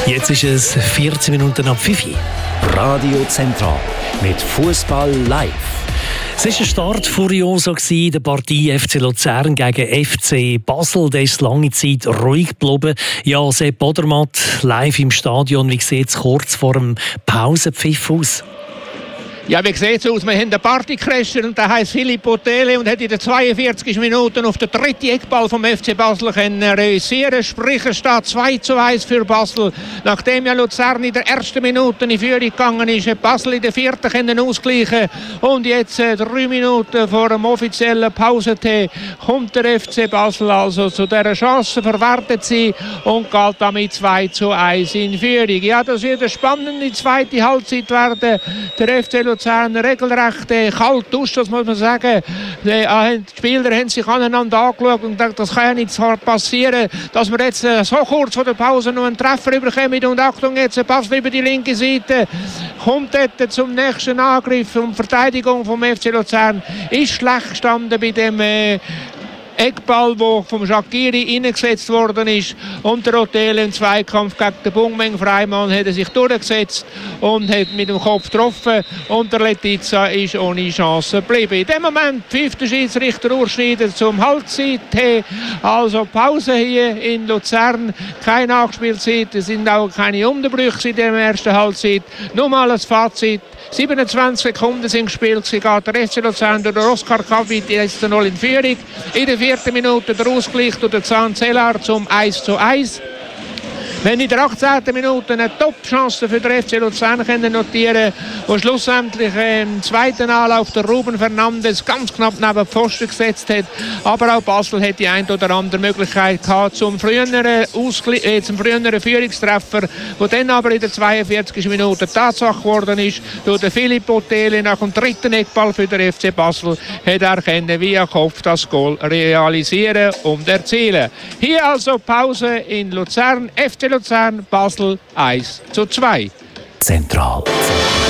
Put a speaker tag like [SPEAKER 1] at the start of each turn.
[SPEAKER 1] Jetzt ist es 14 Minuten ab 5 Uhr.
[SPEAKER 2] Radio Zentral mit Fußball live.
[SPEAKER 1] Es war ein Start furioso in der Partie FC Luzern gegen FC Basel. Der ist lange Zeit ruhig geblieben. Ja, Sepp Odermatt live im Stadion. Wie sieht es kurz vor dem Pausenpfiff aus?
[SPEAKER 3] Ja, wie sieht es aus? Wir haben einen Partycrasher und der heisst Philipp Otele und hat in den 42 Minuten auf den dritten Eckball vom FC Basel realisieren. Sprich, es steht 2:1 für Basel. Nachdem ja Luzern in der ersten Minute in Führung gegangen ist, hat Basel in der vierten ausgleichen. Und jetzt 3 Minuten vor dem offiziellen Pausetee kommt der FC Basel also zu dieser Chance, verwertet sie und geht damit 2:1 in Führung. Ja, das wird eine spannende zweite Halbzeit werden. Der FC Luzern regelrecht kalt duscht, das muss man sagen. Die Spieler haben sich aneinander angeschaut und gedacht, das kann ja nicht passieren, dass wir jetzt so kurz vor der Pause noch einen Treffer bekommen. Und Achtung, jetzt passt über die linke Seite, kommt dort zum nächsten Angriff und Verteidigung vom FC Luzern ist schlecht gestanden bei dem Eckball, der vom Shaqiri eingesetzt worden ist, und der Otele im Zweikampf gegen den Bungmeng Freimann hat er sich durchgesetzt und hat mit dem Kopf getroffen und der Letizia ist ohne Chance geblieben. In dem Moment pfeift der Schiedsrichter Urs Schneider zum Halbzeit. Also Pause hier in Luzern, keine Nachspielzeit, es sind auch keine Unterbrüche in der ersten Halbzeit. Nur mal ein Fazit: 27 Sekunden sind gespielt, geht der FC Luzern durch den Oskar Kabit jetzt noch in Führung. In der 4. Minute der Ausgleich durch den Zanzelar zum 1:1. Wenn in der 18. Minute eine Top-Chance für den FC Luzern notieren, wo schlussendlich im zweiten Anlauf der Ruben Fernandes ganz knapp neben den Pfosten gesetzt hat. Aber auch Basel hat die ein oder andere Möglichkeit gehabt zum früheren Führungstreffer, der dann aber in der 42. Minute Tatsache geworden ist. Durch den Philipp Otele nach dem dritten Eckball für den FC Basel hat er via Kopf das Goal realisieren und erzielen. Hier also Pause in Luzern. FC Luzern, Basel 1:2.
[SPEAKER 2] Zentral.